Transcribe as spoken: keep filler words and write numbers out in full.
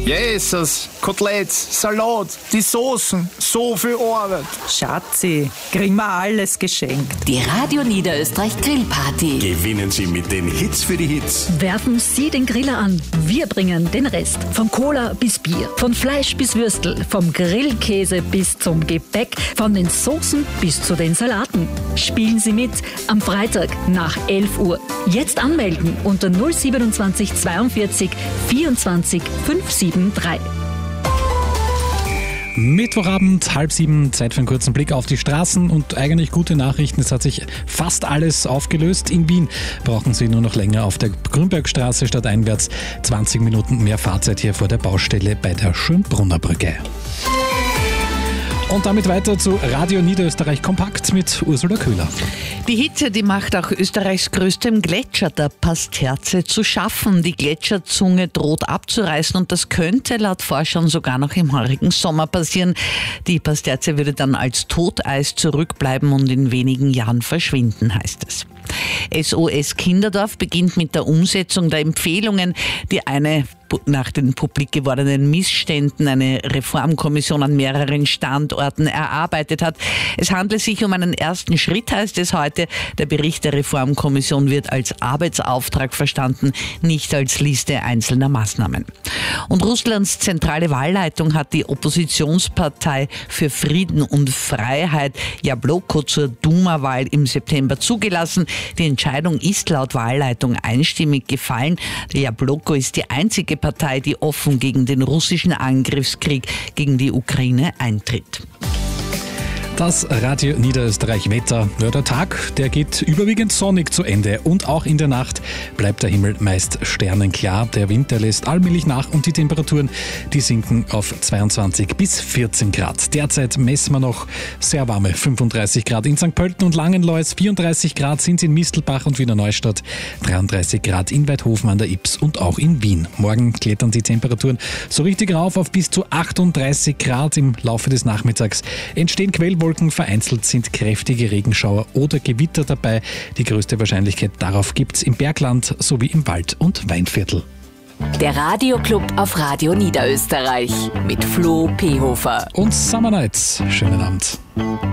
Jesus, Koteletts, Salat, die Soßen, so viel Arbeit. Schatzi, kriegen wir alles geschenkt. Die Radio Niederösterreich Grillparty. Gewinnen Sie mit den Hits für die Hits. Werfen Sie den Griller an. Wir bringen den Rest. Von Cola bis Bier, von Fleisch bis Würstel, vom Grillkäse bis zum Gebäck, von den Soßen bis zu den Salaten. Spielen Sie mit am Freitag nach elf Uhr. Jetzt anmelden unter null siebenundzwanzig zweiundvierzig vierundzwanzig fünfhundertdrei. Mittwochabend, halb sieben, Zeit für einen kurzen Blick auf die Straßen und eigentlich gute Nachrichten. Es hat sich fast alles aufgelöst. In Wien brauchen Sie nur noch länger auf der Grünbergstraße stadteinwärts. zwanzig Minuten mehr Fahrzeit hier vor der Baustelle bei der Schönbrunner Brücke. Und damit weiter zu Radio Niederösterreich Kompakt mit Ursula Köhler. Die Hitze, die macht auch Österreichs größtem Gletscher, der Pasterze, zu schaffen. Die Gletscherzunge droht abzureißen und das könnte laut Forschern sogar noch im heurigen Sommer passieren. Die Pasterze würde dann als Toteis zurückbleiben und in wenigen Jahren verschwinden, heißt es. S O S Kinderdorf beginnt mit der Umsetzung der Empfehlungen, die eine nach den publik gewordenen Missständen eine Reformkommission an mehreren Standorten erarbeitet hat. Es handelt sich um einen ersten Schritt, heißt es heute. Der Bericht der Reformkommission wird als Arbeitsauftrag verstanden, nicht als Liste einzelner Maßnahmen. Und Russlands zentrale Wahlleitung hat die Oppositionspartei für Frieden und Freiheit Jabloko zur Duma-Wahl im September zugelassen. Die Entscheidung ist laut Wahlleitung einstimmig gefallen. Jabloko ist die einzige Partei, die offen gegen den russischen Angriffskrieg gegen die Ukraine eintritt. Das Radio Niederösterreich Wetter. Ja, der Tag, der geht überwiegend sonnig zu Ende und auch in der Nacht bleibt der Himmel meist sternenklar. Der Wind, der lässt allmählich nach und die Temperaturen, die sinken auf zweiundzwanzig bis vierzehn Grad. Derzeit messen wir noch sehr warme fünfunddreißig Grad in Sankt Pölten und Langenlois, vierunddreißig Grad sind in Mistelbach und Wiener Neustadt, dreiunddreißig Grad in Weidhofen an der Ips und auch in Wien. Morgen klettern die Temperaturen so richtig rauf auf bis zu achtunddreißig Grad. Im Laufe des Nachmittags entstehen Quellwolken. Vereinzelt sind kräftige Regenschauer oder Gewitter dabei. Die größte Wahrscheinlichkeit darauf gibt es im Bergland sowie im Wald- und Weinviertel. Der Radioclub auf Radio Niederösterreich mit Flo Pehofer Und Summer Nights. Schönen Abend.